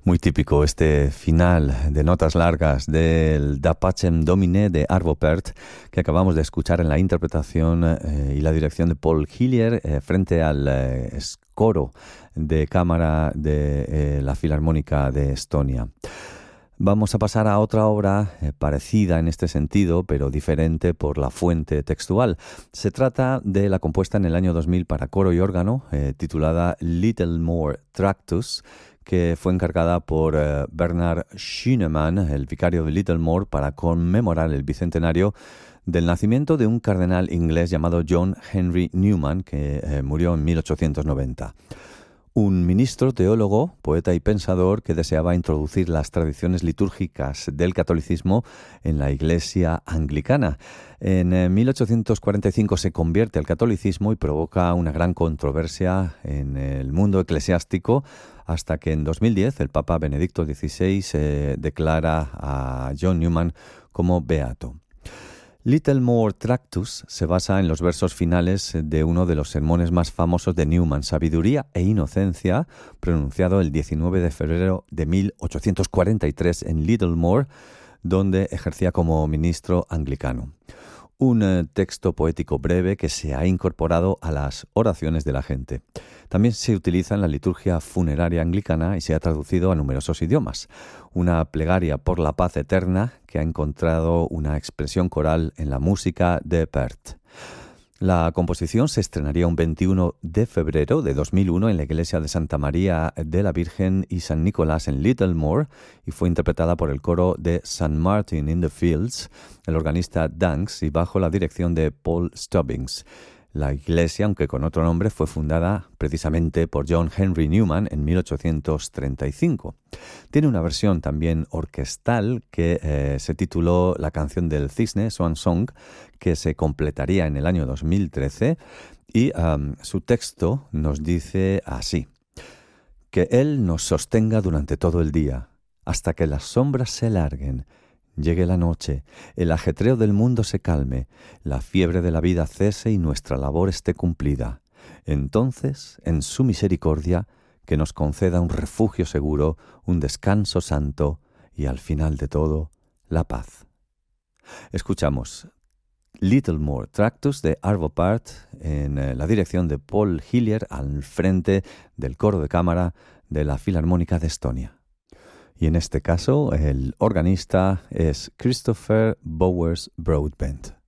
Muy típico este final de notas largas del Da Pacem Domine de Arvo Pärt, que acabamos de escuchar en la interpretación y la dirección de Paul Hillier frente al coro de cámara de la Filarmónica de Estonia. Vamos a pasar a otra obra parecida en este sentido, pero diferente por la fuente textual. Se trata de la compuesta en el año 2000 para coro y órgano, titulada Little More Tractus, que fue encargada por Bernard Schünemann, el vicario de Littlemore, para conmemorar el bicentenario del nacimiento de un cardenal inglés llamado John Henry Newman, que murió en 1890. Un ministro, teólogo, poeta y pensador que deseaba introducir las tradiciones litúrgicas del catolicismo en la Iglesia anglicana. En 1845 se convierte al catolicismo y provoca una gran controversia en el mundo eclesiástico, hasta que en 2010 el Papa Benedicto XVI declara a John Newman como beato. Little More Tractus se basa en los versos finales de uno de los sermones más famosos de Newman, Sabiduría e Inocencia, pronunciado el 19 de febrero de 1843 en Littlemore, donde ejercía como ministro anglicano. Un texto poético breve que se ha incorporado a las oraciones de la gente. También se utiliza en la liturgia funeraria anglicana y se ha traducido a numerosos idiomas. Una plegaria por la paz eterna que ha encontrado una expresión coral en la música de Pärt. La composición se estrenaría un 21 de febrero de 2001 en la iglesia de Santa María de la Virgen y San Nicolás en Littlemore y fue interpretada por el coro de St. Martin in the Fields, el organista Danks y bajo la dirección de Paul Stubbings. La iglesia, aunque con otro nombre, fue fundada precisamente por John Henry Newman en 1835. Tiene una versión también orquestal que se tituló La canción del cisne, Swan Song, que se completaría en el año 2013 y su texto nos dice así: que Él nos sostenga durante todo el día, hasta que las sombras se larguen. Llegue la noche, el ajetreo del mundo se calme, la fiebre de la vida cese y nuestra labor esté cumplida. Entonces, en su misericordia, que nos conceda un refugio seguro, un descanso santo y, al final de todo, la paz. Escuchamos Little More Tractus de Arvo Pärt en la dirección de Paul Hillier al frente del coro de cámara de la Filarmónica de Estonia. Y en este caso, el organista es Christopher Bowers Broadbent.